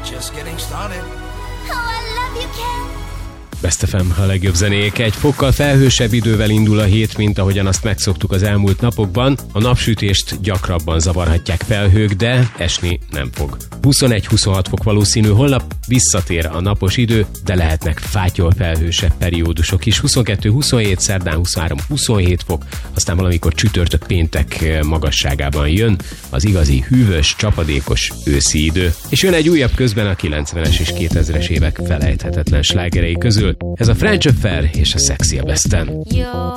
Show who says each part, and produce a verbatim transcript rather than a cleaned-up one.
Speaker 1: we're just getting started.
Speaker 2: Oh, I love you, Ken.
Speaker 3: Best ef em, a legjobb zenék. Egy fokkal felhősebb idővel indul a hét, mint ahogyan azt megszoktuk az elmúlt napokban. A napsütést gyakrabban zavarhatják felhők, de esni nem fog. huszonegy-huszonhat fok valószínű, holnap visszatér a napos idő, de lehetnek fátyol felhősebb periódusok is. huszonkettő-huszonhét, szerdán huszonhárom-huszonhét fok, aztán valamikor csütörtök péntek magasságában jön az igazi hűvös, csapadékos őszi idő. És jön egy újabb közben a kilencvenes és kétezres évek felejthetetlen slágerei közül. Ez a French Affair és a Sexy a Besten.